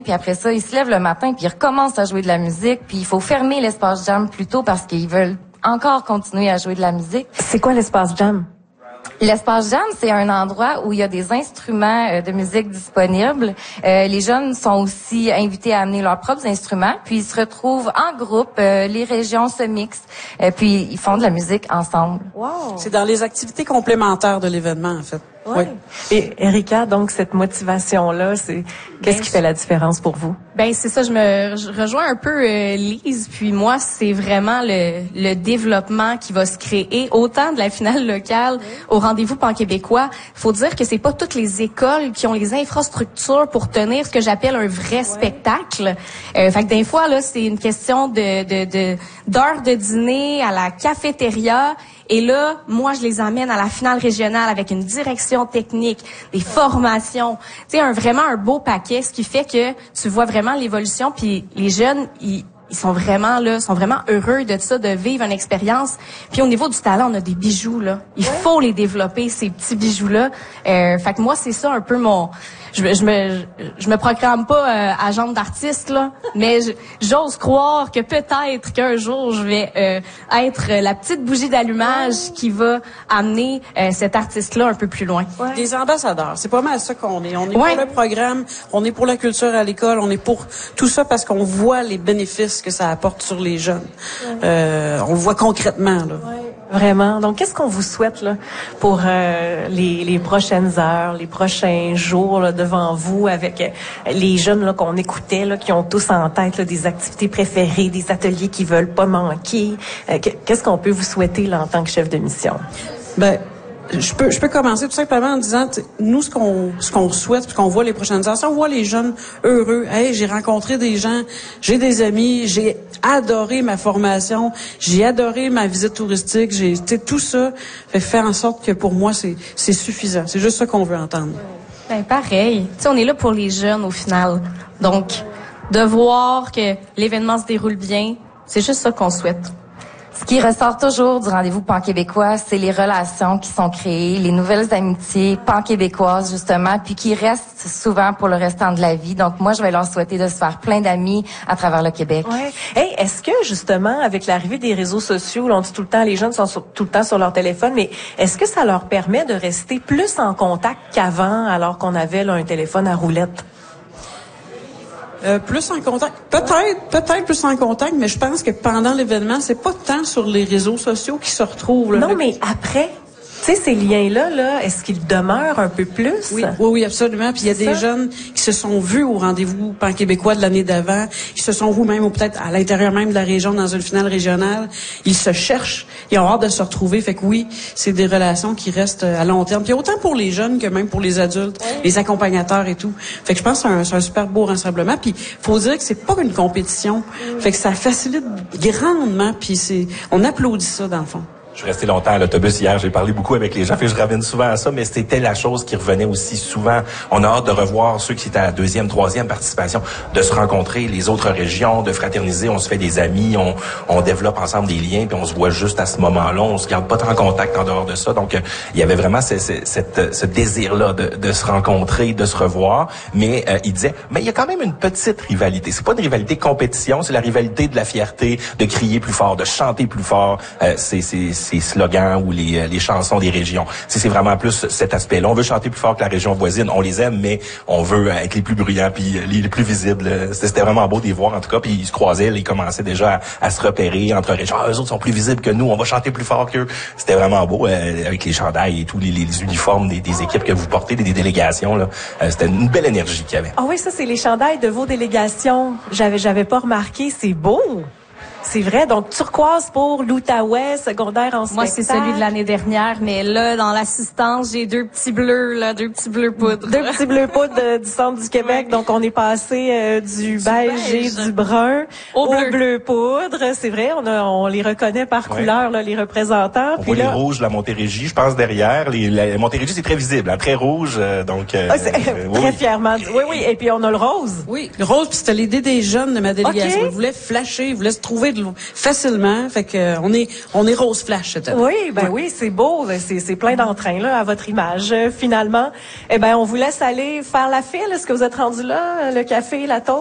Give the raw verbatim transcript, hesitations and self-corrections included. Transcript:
Puis après ça, ils se lèvent le matin, puis ils recommencent à jouer de la musique. Puis il faut fermer l'espace jam plus tôt parce qu'ils veulent encore continuer à jouer de la musique. C'est quoi l'espace jam? L'espace jam, c'est un endroit où il y a des instruments euh, de musique disponibles. Euh, les jeunes sont aussi invités à amener leurs propres instruments, puis ils se retrouvent en groupe, euh, les régions se mixent, euh, puis ils font de la musique ensemble. Wow. C'est dans les activités complémentaires de l'événement, en fait. Ouais. Oui. Et Erika, donc cette motivation-là, c'est qu'est-ce ben, qui fait la différence pour vous? Ben c'est ça, je me je rejoins un peu euh, Lise, puis moi c'est vraiment le le développement qui va se créer autant de la finale locale au rendez-vous pan-québécois. Faut dire que c'est pas toutes les écoles qui ont les infrastructures pour tenir ce que j'appelle un vrai ouais. spectacle. Euh, fait que des fois là, c'est une question de de de d'heures de dîner à la cafétéria. Et là, moi, je les amène à la finale régionale avec une direction technique, des formations, tu sais, un vraiment un beau paquet, ce qui fait que tu vois vraiment l'évolution. Puis les jeunes, ils, ils sont vraiment là, sont vraiment heureux de ça, de vivre une expérience. Puis au niveau du talent, on a des bijoux là. Il faut les développer, ces petits bijoux là. Euh, fait que moi, c'est ça un peu mon. Je, je me je me programme pas euh, agente d'artiste là, mais j'ose croire que peut-être qu'un jour je vais euh, être la petite bougie d'allumage qui va amener euh, cet artiste là un peu plus loin. Ouais. Des ambassadeurs, c'est pas mal ça qu'on est. On est ouais. pour le programme, on est pour la culture à l'école, on est pour tout ça parce qu'on voit les bénéfices que ça apporte sur les jeunes. Ouais. Euh, on le voit concrètement là. Ouais. Vraiment. Donc, qu'est-ce qu'on vous souhaite là pour euh, les, les prochaines heures, les prochains jours là, devant vous, avec euh, les jeunes là qu'on écoutait, là, qui ont tous en tête là, des activités préférées, des ateliers qu'ils veulent pas manquer. Euh, qu'est-ce qu'on peut vous souhaiter là en tant que chef de mission? Ben, je peux, je peux commencer tout simplement en disant, nous, ce qu'on, ce qu'on souhaite, ce qu'on voit les prochaines heures, c'est on voit les jeunes heureux. Hey, j'ai rencontré des gens, j'ai des amis, j'ai adoré ma formation, j'ai adoré ma visite touristique, j'ai, tu sais, tout ça fait faire en sorte que pour moi, c'est, c'est suffisant. C'est juste ça qu'on veut entendre. Ben, pareil. Tu sais, on est là pour les jeunes au final. Donc, de voir que l'événement se déroule bien, c'est juste ça qu'on souhaite. Ce qui ressort toujours du rendez-vous pan-québécois, c'est les relations qui sont créées, les nouvelles amitiés pan-québécoises, justement, puis qui restent souvent pour le restant de la vie. Donc, moi, je vais leur souhaiter de se faire plein d'amis à travers le Québec. Ouais. Hey, est-ce que, justement, avec l'arrivée des réseaux sociaux, là, on dit tout le temps, les jeunes sont sur, tout le temps sur leur téléphone, mais est-ce que ça leur permet de rester plus en contact qu'avant, alors qu'on avait là, un téléphone à roulette? Euh, plus en contact, peut-être, peut-être plus en contact, mais je pense que pendant l'événement, c'est pas tant sur les réseaux sociaux qui se retrouvent. Là, non, le... mais après, tu sais, ces liens-là, là, est-ce qu'ils demeurent un peu plus? Oui, oui, oui, absolument. Puis il y a des jeunes qui se sont vus au rendez-vous pan-québécois de l'année d'avant, qui se sont vus même, ou peut-être à l'intérieur même de la région, dans une finale régionale. Ils se cherchent, ils ont hâte de se retrouver. Fait que oui, c'est des relations qui restent à long terme. Puis autant pour les jeunes que même pour les adultes, oui. les accompagnateurs et tout. Fait que je pense que c'est un, c'est un super beau rassemblement. Puis faut dire que c'est pas une compétition. Oui. Fait que ça facilite grandement. Puis c'est, on applaudit ça dans le fond. Je suis resté longtemps à l'autobus hier, j'ai parlé beaucoup avec les gens, fait que je ramène souvent à ça, mais c'était la chose qui revenait aussi souvent. On a hâte de revoir ceux qui étaient à la deuxième, troisième participation, de se rencontrer, les autres régions, de fraterniser, on se fait des amis, on, on développe ensemble des liens, puis on se voit juste à ce moment-là, on se garde pas en contact en dehors de ça. Donc, euh, il y avait vraiment ce, ce, cette, ce désir-là de, de se rencontrer, de se revoir, mais euh, il disait, mais il y a quand même une petite rivalité. C'est pas une rivalité compétition, c'est la rivalité de la fierté, de crier plus fort, de chanter plus fort. Euh, c'est, c'est ces slogans ou les, les chansons des régions. C'est, c'est vraiment plus cet aspect-là. On veut chanter plus fort que la région voisine. On les aime, mais on veut être les plus bruyants puis les, les plus visibles. C'était vraiment beau de les voir, en tout cas. Puis ils se croisaient, ils commençaient déjà à, à se repérer entre régions. Ah, eux autres sont plus visibles que nous. On va chanter plus fort qu'eux. C'était vraiment beau euh, avec les chandails et tous les, les uniformes des, des équipes que vous portez, des, des délégations. Là. Euh, c'était une belle énergie qu'il y avait. Ah oui, ça, c'est les chandails de vos délégations. J'avais, j'avais pas remarqué. C'est beau. C'est vrai. Donc, turquoise pour l'Outaouais, secondaire en spectacle. Moi, c'est celui de l'année dernière, mais là, dans l'assistance, j'ai deux petits bleus, là, deux petits bleus poudre. Deux petits bleus poudre de, du centre du Québec. Ouais. Donc, on est passé euh, du, du beige, beige et du brun au, au bleu. bleu poudre. C'est vrai, on, a, on les reconnaît par ouais. couleur, là, les représentants. On Puis voit là, les rouges, la Montérégie, je pense, derrière. Les, la Montérégie, c'est très visible, hein, très rouge. Euh, donc, euh, ah, c'est, euh, très oui. fièrement. Oui, oui. Et puis, on a le rose. Oui, le rose, puis c'était l'idée des jeunes de ma délégation. Okay. Ils voulaient flasher, ils voulaient se trouver retrouver de, facilement. Fait que euh, on est on est rose flash cette année. Oui, ben ouais. oui, c'est beau, c'est c'est plein d'entrain là à votre image. Euh, finalement, eh ben on vous laisse aller faire la file. Est-ce que vous êtes rendu là, le café, la toast?